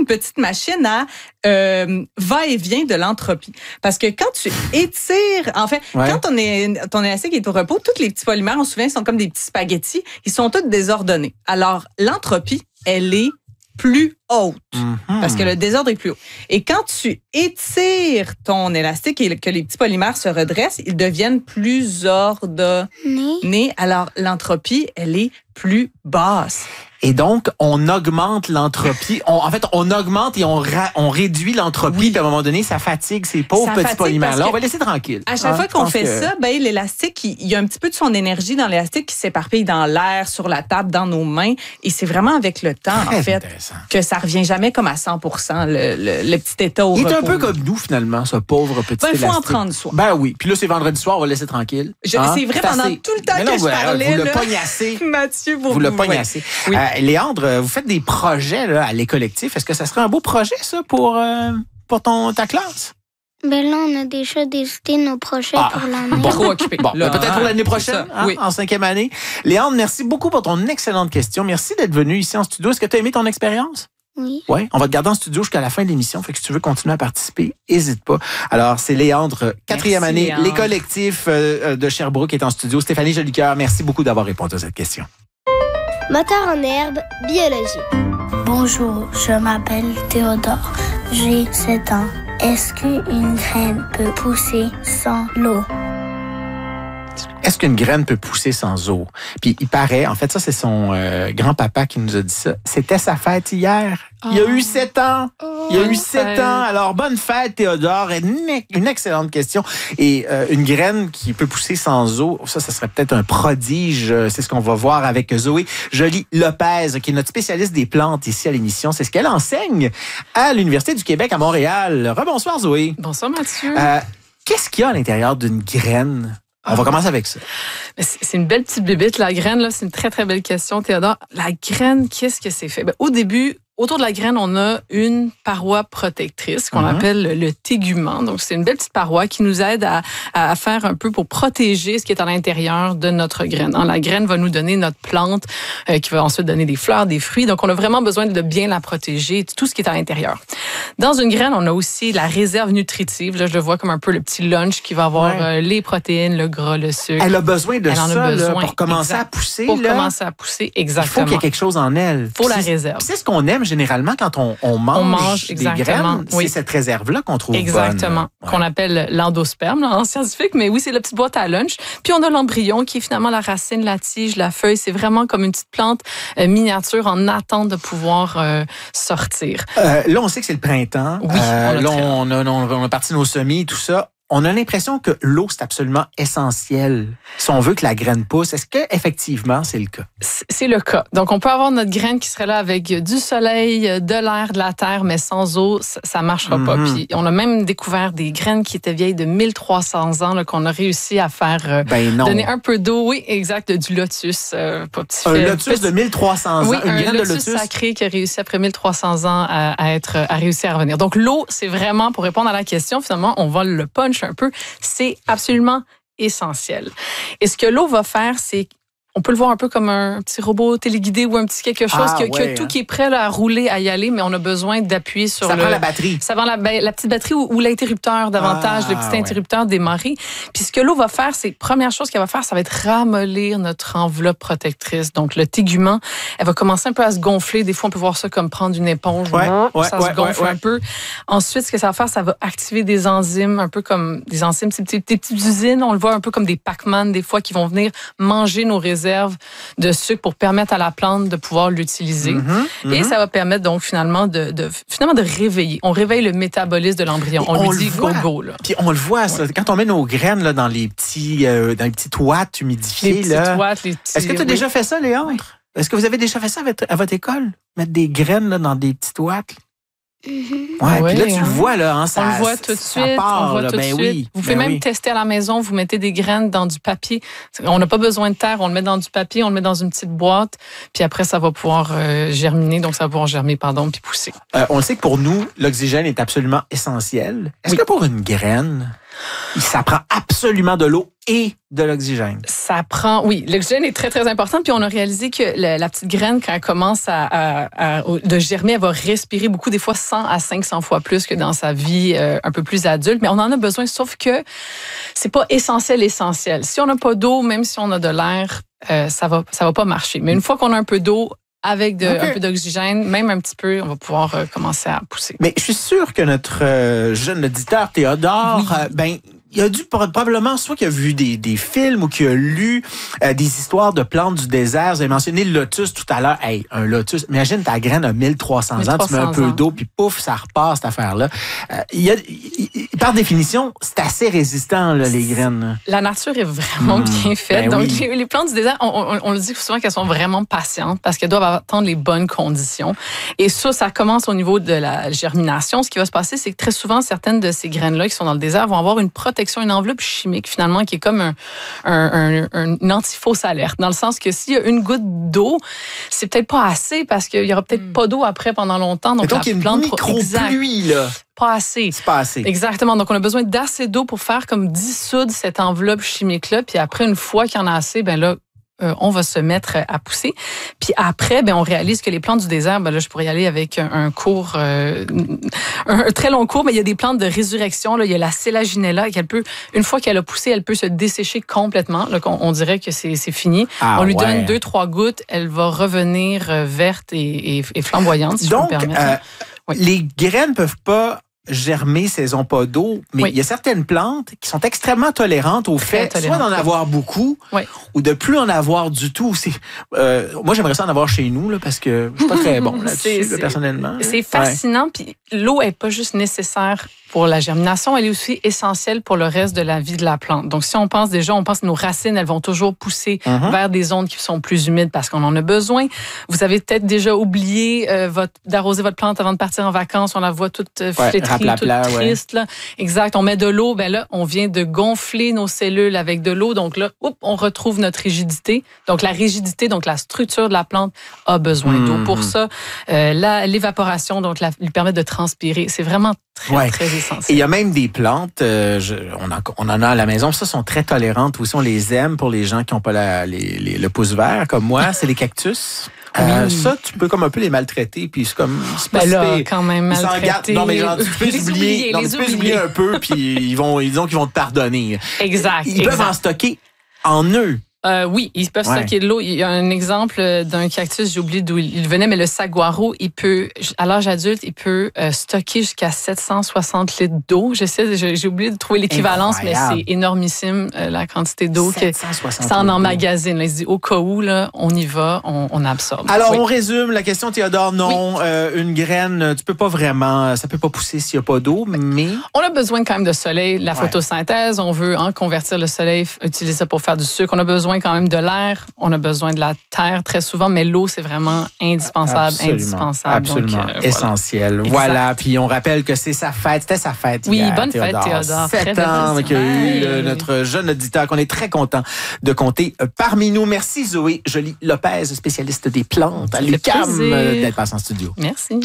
une petite machine à va-et-vient de l'entropie. Parce que quand tu étires, en fait, quand ton élastique est au repos, tous les petits polymères, on se souvient, sont comme des petits spaghettis. Ils sont tous désordonnés. Alors, l'entropie, elle est plus haute, parce que le désordre est plus haut. Et quand tu étires ton élastique et que les petits polymères se redressent, ils deviennent plus ordonnés. Alors, l'entropie, elle est plus basse. Et donc, on augmente l'entropie. En fait, on augmente et on réduit l'entropie. Puis à un moment donné, ça fatigue ces pauvres petits polymères-là. On va laisser tranquille. À chaque fois qu'on fait ça, l'élastique, il y a un petit peu de son énergie dans l'élastique qui s'éparpille dans l'air, sur la table, dans nos mains. Et c'est vraiment avec le temps, en fait, que ça revient jamais comme à 100%, le petit état au repos. Il est un peu comme nous, finalement, ce pauvre petit élastique. Il faut en prendre soin. Ben oui. Puis là, c'est vendredi soir, on va le laisser tranquille. C'est vrai, pendant tout le temps que je parlais. Vous le pognassez. Mathieu, vous le pognassez. Oui. Léandre, vous faites des projets là, à Les Collectifs. Est-ce que ça serait un beau projet, ça, pour ta classe? Ben là, on a déjà décidé nos projets pour l'année. Trop occupé. Peut-être pour l'année prochaine, en 5e année. Léandre, merci beaucoup pour ton excellente question. Merci d'être venu ici en studio. Est-ce que tu as aimé ton expérience? Oui. Oui, on va te garder en studio jusqu'à la fin de l'émission. Fait que si tu veux continuer à participer, n'hésite pas. Alors, c'est Léandre, 4e année, Léandre. Les Collectifs de Sherbrooke est en studio. Stéphanie Jolicoeur, merci beaucoup d'avoir répondu à cette question. Moteur en herbe, biologie. Bonjour, je m'appelle Théodore. J'ai 7 ans. Est-ce qu'une graine peut pousser sans l'eau? Est-ce qu'une graine peut pousser sans eau? Puis il paraît, en fait, ça c'est son grand-papa qui nous a dit ça. C'était sa fête hier. Il a eu 7 ans. Il a eu 7 ans. Alors, bonne fête, Théodore. Une excellente question. Et une graine qui peut pousser sans eau, ça serait peut-être un prodige. C'est ce qu'on va voir avec Zoé Joly-Lopez, qui est notre spécialiste des plantes ici à l'émission. C'est ce qu'elle enseigne à l'Université du Québec à Montréal. Rebonsoir, Zoé. Bonsoir, Mathieu. Qu'est-ce qu'il y a à l'intérieur d'une graine? On va commencer avec ça. C'est une belle petite bébite, la graine. Là, c'est une très, très belle question, Théodore. La graine, qu'est-ce que c'est fait? Au début, autour de la graine, on a une paroi protectrice qu'on appelle le tégument. Donc, c'est une belle petite paroi qui nous aide à faire un peu pour protéger ce qui est à l'intérieur de notre graine. La graine va nous donner notre plante qui va ensuite donner des fleurs, des fruits. Donc, on a vraiment besoin de bien la protéger, tout ce qui est à l'intérieur. Dans une graine, on a aussi la réserve nutritive. Là, je le vois comme un peu le petit lunch qui va avoir les protéines, le gras, le sucre. Elle a besoin de ça là, pour commencer à pousser. Pour commencer à pousser, exactement. Il faut qu'il y ait quelque chose en elle. Il faut la réserve. C'est ce qu'on aime généralement quand on mange des graines. C'est cette réserve-là qu'on trouve exactement. Bonne. Qu'on appelle l'endosperme en scientifique. Mais oui, c'est la petite boîte à lunch. Puis on a l'embryon qui est finalement la racine, la tige, la feuille. C'est vraiment comme une petite plante miniature en attente de pouvoir sortir. Là, on sait que c'est le printemps. Oui, là, on a parti nos semis, tout ça. On a l'impression que l'eau, c'est absolument essentiel si on veut que la graine pousse. Est-ce que effectivement c'est le cas? C'est le cas. Donc, on peut avoir notre graine qui serait là avec du soleil, de l'air, de la terre, mais sans eau, ça marchera pas. Puis, on a même découvert des graines qui étaient vieilles de 1300 ans, là, qu'on a réussi à faire donner un peu d'eau. Oui, exact, du lotus. Un lotus de 1300 ans, une graine de lotus sacré qui a réussi après 1300 ans à réussir à revenir. Donc, l'eau, c'est vraiment, pour répondre à la question, finalement, on va le punch un peu, c'est absolument essentiel. Et ce que l'eau va faire, c'est on peut le voir un peu comme un petit robot téléguidé ou un petit quelque chose qui a tout qui est prêt là, à rouler, à y aller, mais on a besoin d'appuyer sur ça prend la batterie. Ça prend la petite batterie ou l'interrupteur davantage, le petit interrupteur démarré. Puis ce que l'eau va faire, c'est première chose qu'elle va faire, ça va être ramollir notre enveloppe protectrice. Donc le tégument, elle va commencer un peu à se gonfler. Des fois, on peut voir ça comme prendre une éponge. Ça se gonfle un peu. Ensuite, ce que ça va faire, ça va activer des enzymes, un peu comme des enzymes, des petites usines. On le voit un peu comme des Pac-Man, des fois, qui vont venir manger nos réserves de sucre pour permettre à la plante de pouvoir l'utiliser. Et ça va permettre donc finalement de réveiller. On réveille le métabolisme de l'embryon. On lui dit go-go. Puis on le voit, ça, quand on met nos graines là, dans les petits toites humidifiés. Est-ce que tu as déjà fait ça, Léandre? Oui. Est-ce que vous avez déjà fait ça à votre école? Mettre des graines là, dans des petites toites? Puis là, tu le vois, là, on le voit tout de suite. Vous pouvez même tester à la maison, vous mettez des graines dans du papier. On n'a pas besoin de terre, on le met dans du papier, on le met dans une petite boîte, puis après, ça va pouvoir germiner, donc ça va pouvoir germer, puis pousser. On le sait que pour nous, l'oxygène est absolument essentiel. Est-ce que pour une graine, Ça prend absolument de l'eau et de l'oxygène. Ça prend, oui, l'oxygène est très, très important. Puis on a réalisé que la petite graine, quand elle commence de germer, elle va respirer beaucoup, des fois 100 à 500 fois plus que dans sa vie un peu plus adulte. Mais on en a besoin, sauf que c'est pas essentiel. Si on n'a pas d'eau, même si on a de l'air, ça va pas marcher. Mais une fois qu'on a un peu d'eau, avec un peu d'oxygène, même un petit peu, on va pouvoir commencer à pousser. Mais je suis sûr que notre jeune auditeur Théodore, il a dû probablement, soit qu'il a vu des films ou qu'il a lu des histoires de plantes du désert. Vous avez mentionné le lotus tout à l'heure. Hey, un lotus, imagine ta graine a 1300 ans, tu mets un peu d'eau, puis pouf, ça repart, cette affaire-là. Par définition, c'est assez résistant, là, les graines. La nature est vraiment bien faite. Donc, les plantes du désert, on le dit souvent qu'elles sont vraiment patientes parce qu'elles doivent attendre les bonnes conditions. Et ça commence au niveau de la germination. Ce qui va se passer, c'est que très souvent, certaines de ces graines-là qui sont dans le désert vont avoir une protection, une enveloppe chimique finalement qui est comme une anti-fausse alerte, dans le sens que s'il y a une goutte d'eau, c'est peut-être pas assez parce qu'il y aura peut-être pas d'eau après pendant longtemps. Donc il y a une micro-pluie, là. Pas assez. C'est pas assez. Exactement. Donc, on a besoin d'assez d'eau pour faire comme dissoudre cette enveloppe chimique-là. Puis après, une fois qu'il y en a assez, ben là, on va se mettre à pousser. Puis après, on réalise que les plantes du désert, là, je pourrais y aller avec un cours, un très long cours, mais il y a des plantes de résurrection. Là, il y a la Selaginella, une fois qu'elle a poussé, elle peut se dessécher complètement. Là, on dirait que c'est fini. On lui donne 2-3 gouttes, elle va revenir verte et flamboyante, si je peux me permettre. Les graines peuvent pas germer si elles n'ont pas d'eau, mais il y a certaines plantes qui sont extrêmement tolérantes au fait soit d'en avoir beaucoup ou de plus en avoir du tout. Moi, j'aimerais ça en avoir chez nous là, parce que je suis pas très bon là-dessus, personnellement. C'est fascinant, puis l'eau est pas juste nécessaire pour la germination, elle est aussi essentielle pour le reste de la vie de la plante. Donc, si on pense que nos racines, elles vont toujours pousser vers des zones qui sont plus humides parce qu'on en a besoin. Vous avez peut-être déjà oublié d'arroser votre plante avant de partir en vacances. On la voit toute flétrie, toute triste. Là. Exact. On met de l'eau. Là, on vient de gonfler nos cellules avec de l'eau. Donc là, on retrouve notre rigidité. Donc, la rigidité, donc la structure de la plante a besoin d'eau. Pour ça, l'évaporation, donc, lui permet de transpirer. C'est vraiment très, très essentiel. Et il y a même des plantes, on en a à la maison, ça sont très tolérantes aussi, on les aime pour les gens qui n'ont pas le pouce vert comme moi, c'est les cactus. Ça, tu peux comme un peu les maltraiter, puis c'est comme... C'est là, quand même, maltraiter. Non, mais genre, tu peux les oublier un peu, puis disons qu'ils vont te pardonner. Exact. Ils peuvent en stocker en eux. Oui, ils peuvent stocker de l'eau. Il y a un exemple d'un cactus, j'ai oublié d'où il venait, mais le saguaro, à l'âge adulte, il peut stocker jusqu'à 760 litres d'eau. J'ai oublié de trouver l'équivalence, mais c'est énormissime la quantité d'eau que ça en emmagasine. Là, il se dit au cas où, là, on y va, on absorbe. Alors, on résume la question, Théodore. Non, une graine, ça peut pas pousser s'il n'y a pas d'eau, mais... On a besoin quand même de soleil, la photosynthèse. On veut convertir le soleil, utiliser ça pour faire du sucre. On a besoin quand même de l'air, on a besoin de la terre très souvent, mais l'eau, c'est vraiment indispensable. Absolument. Donc, essentiel. Voilà. Puis on rappelle que c'est sa fête. C'était sa fête. Oui, hier, bonne Théodore. fête, Théodore. 7 ans qui a eu notre jeune auditeur qu'on est très content de compter parmi nous. Merci Zoé Joly Lopez, spécialiste des plantes à l'UQAM, d'être passée en studio. Merci.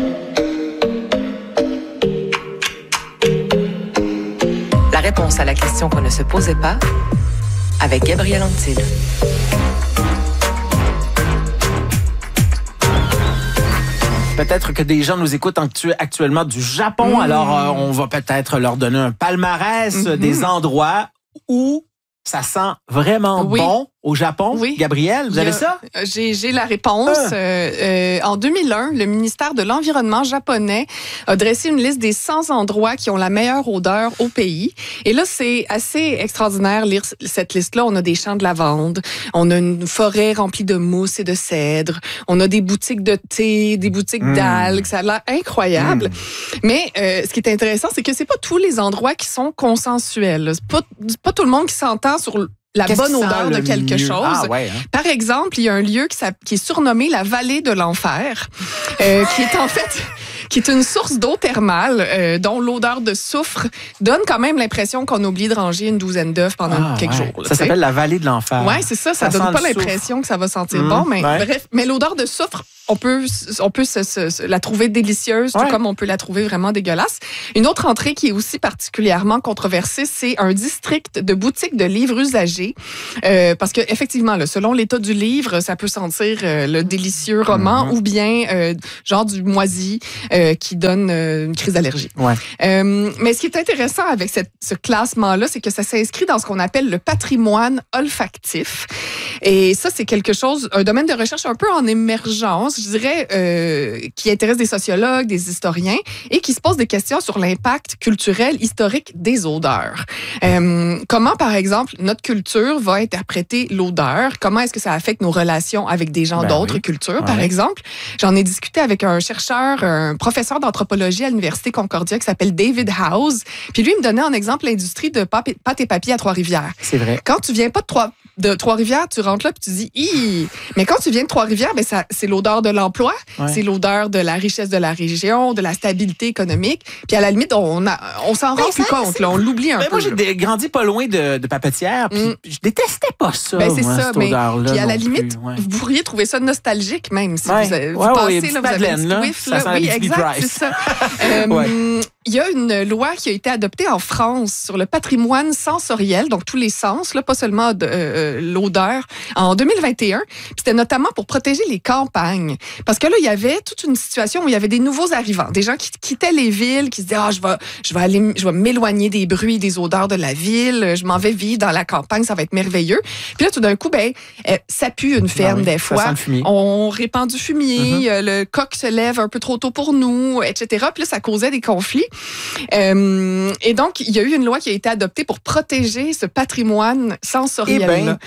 La réponse à la question qu'on ne se posait pas avec Gabriel Antil. Peut-être que des gens nous écoutent actuellement du Japon, alors on va peut-être leur donner un palmarès des endroits où ça sent vraiment bon au Japon. Oui. Gabriel, vous avez ça? J'ai la réponse. En 2001, le ministère de l'Environnement japonais a dressé une liste des 100 endroits qui ont la meilleure odeur au pays. Et là, c'est assez extraordinaire lire cette liste-là. On a des champs de lavande, on a une forêt remplie de mousse et de cèdre, on a des boutiques de thé, des boutiques d'algues. Ça a l'air incroyable. Mais ce qui est intéressant, c'est que c'est pas tous les endroits qui sont consensuels. C'est pas tout le monde qui s'entend sur la bonne odeur de quelque chose. Par exemple, il y a un lieu qui est surnommé la vallée de l'enfer, qui est en fait qui est une source d'eau thermale dont l'odeur de soufre donne quand même l'impression qu'on oublie de ranger une douzaine d'œufs pendant quelques jours. Là, ça s'appelle la vallée de l'enfer. Oui, c'est ça. Ça donne pas l'impression que ça va sentir bon, mais bref. Mais l'odeur de soufre, on peut la trouver délicieuse, tout comme on peut la trouver vraiment dégueulasse. Une autre entrée qui est aussi particulièrement controversée, c'est un district de boutiques de livres usagés. Parce que effectivement, là, selon l'état du livre, ça peut sentir le délicieux roman ou bien genre du moisi qui donne une crise d'allergie. Ouais. Mais ce qui est intéressant avec ce classement-là, c'est que ça s'inscrit dans ce qu'on appelle le patrimoine olfactif. Et ça, c'est quelque chose, un domaine de recherche un peu en émergence, je dirais, qui intéresse des sociologues, des historiens, et qui se pose des questions sur l'impact culturel, historique des odeurs. Comment, par exemple, notre culture va interpréter l'odeur? Comment est-ce que ça affecte nos relations avec des gens d'autres cultures, par exemple? J'en ai discuté avec un chercheur, un professeur d'anthropologie à l'Université Concordia qui s'appelle David House. Puis lui, il me donnait en exemple l'industrie de pâte et papier à Trois-Rivières. C'est vrai. Quand tu viens pas de Trois-Rivières, tu rentres là puis tu dis hi. Mais quand tu viens de Trois-Rivières, ben c'est l'odeur de l'emploi, c'est l'odeur de la richesse de la région, de la stabilité économique. Puis à la limite, on s'en rend plus compte, là, on l'oublie un peu. Moi, j'ai grandi pas loin de Papetière, puis je détestais pas ça. C'est ça, cette odeur-là. Puis à la limite, vous pourriez trouver ça nostalgique même si vous passez là, vous avez une Swift, là. Oui, exact, c'est ça. Il y a une loi qui a été adoptée en France sur le patrimoine sensoriel, donc tous les sens, là, pas seulement l'odeur, en 2021. Puis c'était notamment pour protéger les campagnes. Parce que là, il y avait toute une situation où il y avait des nouveaux arrivants, des gens qui quittaient les villes, qui se disaient je vais m'éloigner des bruits, des odeurs de la ville, je m'en vais vivre dans la campagne, ça va être merveilleux. Puis là, tout d'un coup, ça pue une ferme des fois. On répand du fumier, le coq se lève un peu trop tôt pour nous, etc. Puis là, ça causait des conflits. Et donc, il y a eu une loi qui a été adoptée pour protéger ce patrimoine sensoriel.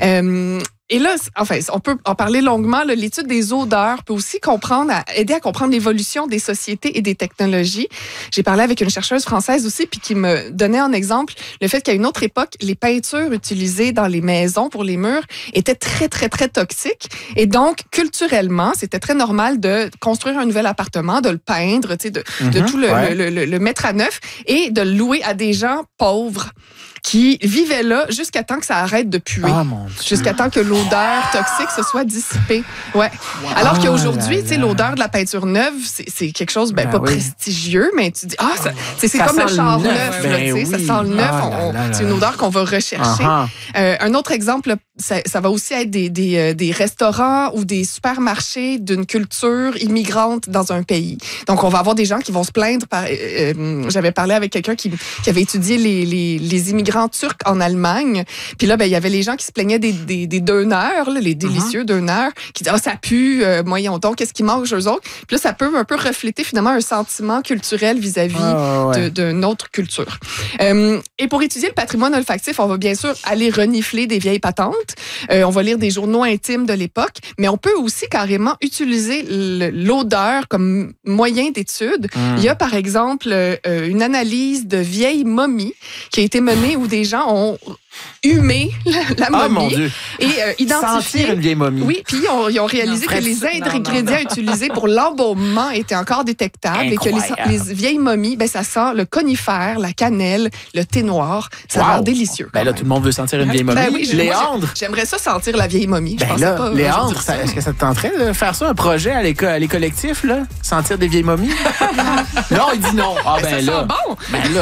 Et là, enfin, on peut en parler longuement. L'étude des odeurs peut aussi aider à comprendre l'évolution des sociétés et des technologies. J'ai parlé avec une chercheuse française aussi, puis qui me donnait en exemple le fait qu'à une autre époque, les peintures utilisées dans les maisons pour les murs étaient très, très, très toxiques. Et donc, culturellement, c'était très normal de construire un nouvel appartement, de le peindre, de tout le mettre à neuf et de le louer à des gens pauvres qui vivaient là jusqu'à temps que ça arrête de puer. Jusqu'à temps que l'odeur toxique se soit dissipée. Ouais. Alors qu'aujourd'hui, l'odeur de la peinture neuve, c'est quelque chose pas prestigieux, mais tu dis, c'est comme le char neuf. Ça sent le neuf. C'est une odeur qu'on va rechercher. Un autre exemple, ça va aussi être des restaurants ou des supermarchés d'une culture immigrante dans un pays. Donc, on va avoir des gens qui vont se plaindre. J'avais parlé avec quelqu'un qui avait étudié les immigrants turcs en Allemagne. Puis là, il y avait les gens qui se plaignaient des döners, les délicieux döners, qui disaient, ça pue, moyen donc, qu'est-ce qu'ils mangent eux autres? Puis là, ça peut un peu refléter finalement un sentiment culturel vis-à-vis d'une autre culture. Et pour étudier le patrimoine olfactif, on va bien sûr aller renifler des vieilles patentes. On va lire des journaux intimes de l'époque, mais on peut aussi carrément utiliser l'odeur comme moyen d'étude. Il y a par exemple une analyse de vieilles momies qui a été menée où des gens ont humé la momie mon Dieu. Et identifié sentir une vieille momie. Oui, puis ils ont réalisé que les ingrédients utilisés pour l'embaumement étaient encore détectables. Incroyable. Et que les vieilles momies, ça sent le conifère, la cannelle, le thé noir. Ça a l'air délicieux. Là, tout le monde veut sentir une vieille momie. Oui, Léandre. J'aimerais ça sentir la vieille momie. Léandre, est-ce que ça te tenterait de faire ça, un projet à les collectifs, là? Sentir des vieilles momies? Non, il dit non. Ça sent bon.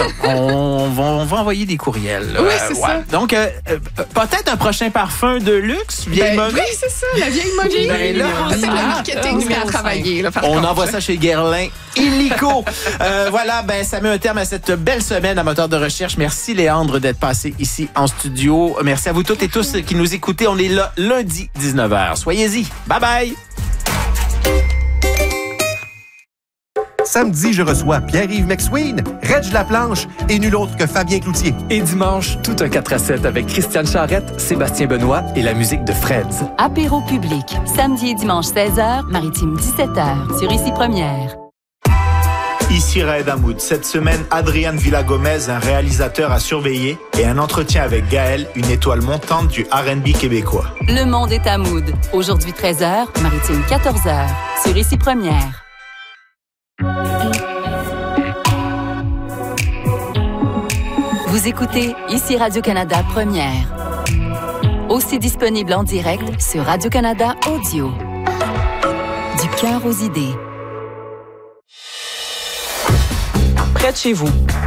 On va envoyer des courriels. Oui, c'est ça. Donc, peut-être un prochain parfum de luxe, vieille momie. Oui, c'est ça, la vieille momie. C'est le marketing qui a travaillé. On envoie ça chez Guerlain illico. Voilà, ça met un terme à cette belle semaine à Moteur de recherche. Merci, Léandre, d'être passé ici en studio. Merci à vous toutes et tous qui nous écoutez. On est là lundi, 19h. Soyez-y. Bye-bye. Samedi, je reçois Pierre-Yves McSween, Reg Laplanche et nul autre que Fabien Cloutier. Et dimanche, tout un 4-7 avec Christiane Charrette, Sébastien Benoît et la musique de Freds. Apéro public, samedi et dimanche 16h, Maritime 17h, sur Ici Première. Ici Raed Hamoud. Cette semaine, Adrian Villa-Gomez, un réalisateur à surveiller, et un entretien avec Gaël, une étoile montante du R&B québécois. Le monde est à Mood. Aujourd'hui 13h, Maritime 14h, sur Ici Première. Vous écoutez ici Radio-Canada Première. Aussi disponible en direct sur Radio-Canada Audio. Du cœur aux idées. Près de chez vous,